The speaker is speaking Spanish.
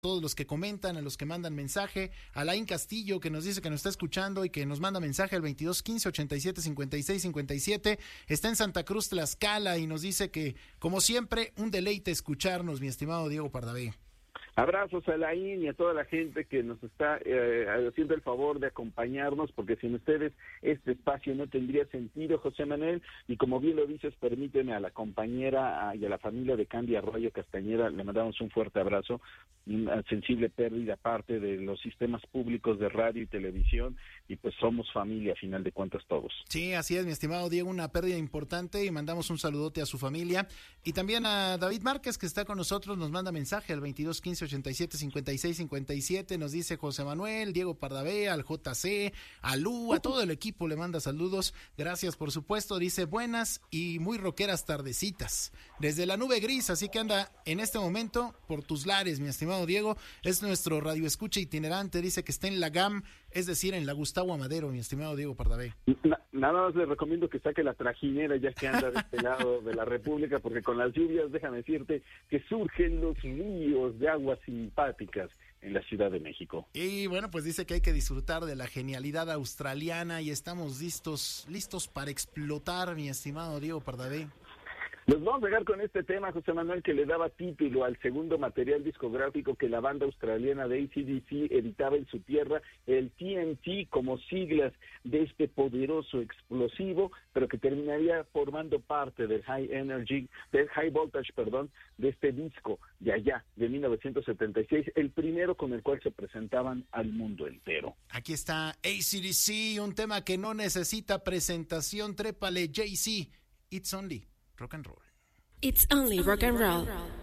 todos los que comentan, a los que mandan mensaje, a Laín Castillo, que nos dice que nos está escuchando y que nos manda mensaje al 22 15 87 56 57. Está en Santa Cruz, Tlaxcala, y nos dice que, como siempre, un deleite escucharnos, mi estimado Diego Pardavé. Abrazos a Laín y a toda la gente que nos está haciendo el favor de acompañarnos, porque sin ustedes este espacio no tendría sentido, José Manuel, y como bien lo dices, permíteme a la compañera y a la familia de Candy Arroyo Castañeda, le mandamos un fuerte abrazo, una sensible pérdida parte de los sistemas públicos de radio y televisión, y pues somos familia a final de cuentas todos. Sí, así es, mi estimado Diego, una pérdida importante, y mandamos un saludote a su familia, y también a David Márquez, que está con nosotros, nos manda mensaje al 22 15 87 56 57, nos dice José Manuel, Diego Pardavé, al JC, a Lu, a todo el equipo le manda saludos, gracias por supuesto, dice buenas y muy rockeras tardecitas, desde la nube gris, así que anda en este momento por tus lares, mi estimado Diego, es nuestro radio escucha itinerante, dice que está en la GAM, es decir, en la Gustavo Amadero, mi estimado Diego Pardavé. Nada más le recomiendo que saque la trajinera ya que anda de este lado de la República, porque con las lluvias, déjame decirte, que surgen los ríos de aguas simpáticas en la Ciudad de México. Y bueno, pues dice que hay que disfrutar de la genialidad australiana y estamos listos para explotar, mi estimado Diego Pardavé. Nos vamos a llegar con este tema, José Manuel, que le daba título al segundo material discográfico que la banda australiana de AC/DC editaba en su tierra, el TNT, como siglas de este poderoso explosivo, pero que terminaría formando parte del High Voltage, de este disco de allá, de 1976, el primero con el cual se presentaban al mundo entero. Aquí está AC/DC, un tema que no necesita presentación, trépale, Jay-Z, It's Only Rock and Roll. It's only rock and roll.